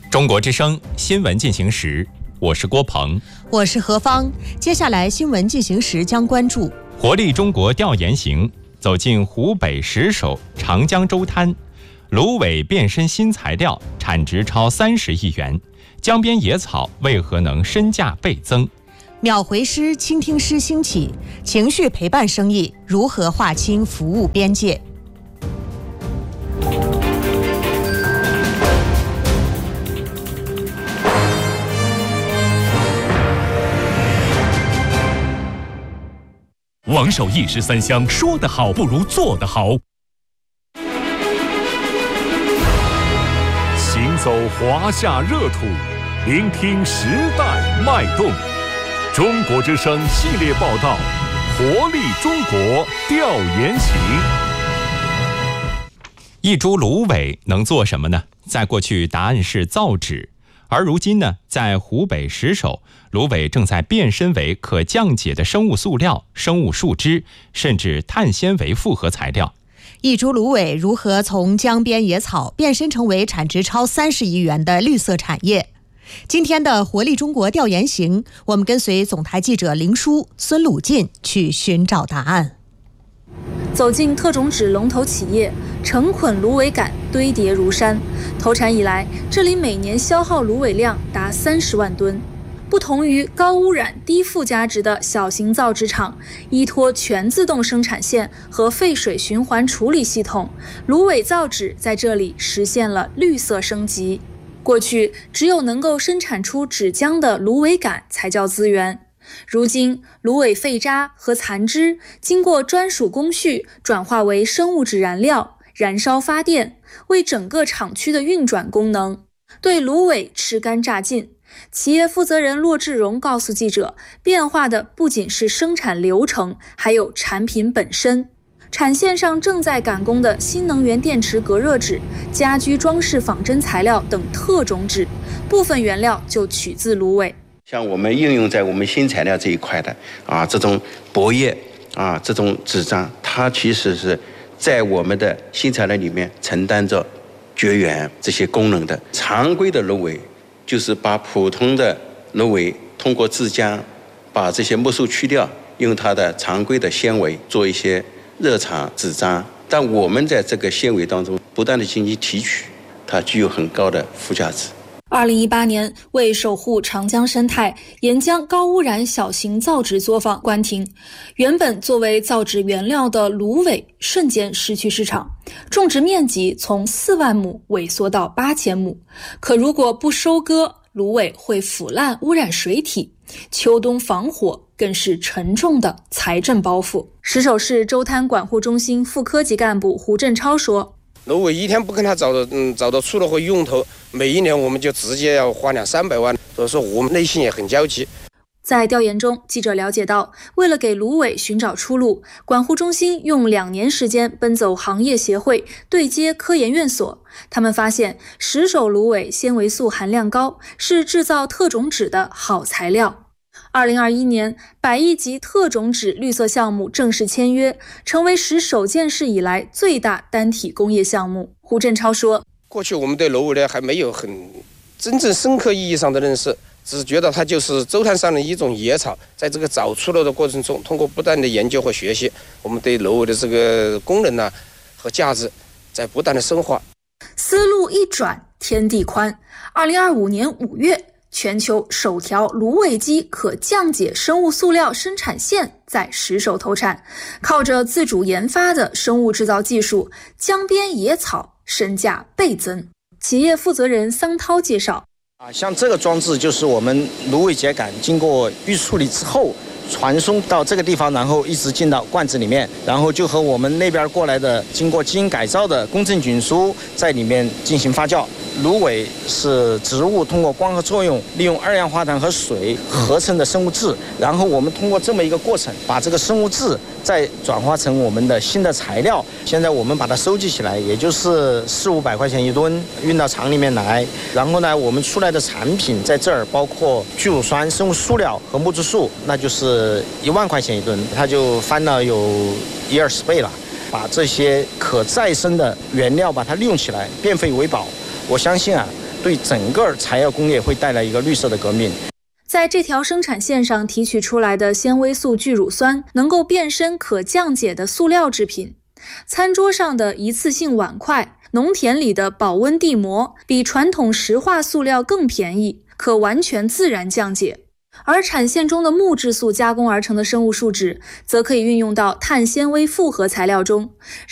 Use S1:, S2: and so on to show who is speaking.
S1: 中国之声新闻进行时，我是郭鹏，
S2: 我是何芳。接下来新闻进行时将关注
S1: 活力中国调研行走进湖北石首长江洲滩，芦苇变身新材料，产值超30亿元，江边野草为何能身价倍增？
S2: 秒回诗、倾听诗兴起，情绪陪伴生意如何划清服务边界？
S3: 王守义13香，说得好不如做得好。行走华夏热土，聆听时代脉动。中国之声系列报道，活力中国调研行。
S1: 一株芦苇能做什么呢？在过去，答案是造纸。而如今呢，在湖北石首，芦苇正在变身为可降解的生物塑料、生物树脂，甚至碳纤维复合材料。
S2: 一株芦苇如何从江边野草变身成为产值超30亿元的绿色产业？今天的活力中国调研行，我们跟随总台记者林舒、孙鲁进去寻找答案。
S4: 走进特种纸龙头企业，成捆芦苇杆堆叠如山。投产以来，这里每年消耗芦苇量达30万吨。不同于高污染、低附加值的小型造纸厂，依托全自动生产线和废水循环处理系统，芦苇造纸在这里实现了绿色升级。过去，只有能够生产出纸浆的芦苇杆才叫资源。如今，芦苇废渣和残枝经过专属工序转化为生物质燃料，燃烧发电，为整个厂区的运转功能。对芦苇吃干榨尽，企业负责人骆志荣告诉记者，变化的不仅是生产流程，还有产品本身。产线上正在赶工的新能源电池隔热纸、家居装饰仿真材料等特种纸，部分原料就取自芦苇。
S5: 像我们应用在我们新材料这一块的这种薄叶这种纸张，它其实是在我们的新材料里面承担着绝缘这些功能的。常规的芦苇就是把普通的芦苇通过制浆，把这些木素去掉，用它的常规的纤维做一些热场纸张。但我们在这个纤维当中不断的进行提取，它具有很高的附加值。
S4: 2018年，为守护长江生态，沿江高污染小型造纸作坊关停。原本作为造纸原料的芦苇瞬间失去市场，种植面积从4万亩萎缩到8000亩。可如果不收割，芦苇会腐烂污染水体，秋冬防火更是沉重的财政包袱。石首市洲滩管护中心副科级干部胡振超说，
S6: 芦苇一天不跟它找到出路和用头，每一年我们就直接要花200-300万，所以说我们内心也很焦急。
S4: 在调研中，记者了解到，为了给芦苇寻找出路，管护中心用2年时间奔走行业协会，对接科研院所。他们发现，石首芦苇纤维素含量高，是制造特种纸的好材料。2021年，100亿级特种纸绿色项目正式签约，成为石首建市以来最大单体工业项目。胡振超说，
S6: 过去我们对芦苇呢还没有很真正深刻意义上的认识，只觉得它就是洲滩上的一种野草。在这个找出路的过程中，通过不断的研究和学习，我们对芦苇的这个功能和价值在不断的深化。
S4: 思路一转，天地宽。2025年5月，全球首条芦苇基可降解生物塑料生产线在石首投产。靠着自主研发的生物制造技术，江边野草身价倍增。企业负责人桑涛介绍，
S7: 像这个装置就是我们芦苇秸秆经过预处理之后传送到这个地方，然后一直进到罐子里面，然后就和我们那边过来的经过基因改造的公正菌株在里面进行发酵。芦苇是植物通过光合作用，利用二氧化碳和水合成的生物质，然后我们通过这么一个过程，把这个生物质再转化成我们的新的材料。现在我们把它收集起来，也就是400-500块钱一吨，运到厂里面来。然后呢，我们出来的产品在这儿包括聚乳酸、生物塑料和木质素，那就是1万块钱一吨，它就翻了有10-20倍了。把这些可再生的原料把它利用起来，变废为宝。我相信对整个材料工业会带来一个绿色的革命。
S4: 在这条生产线上提取出来的纤维素聚乳酸能够变身可降解的塑料制品，餐桌上的一次性碗筷，农田里的保温地膜，比传统石化塑料更便宜，可完全自然降解。而产线中的木质素加工而成的生物树脂，则可以运用到碳纤维复合材料中，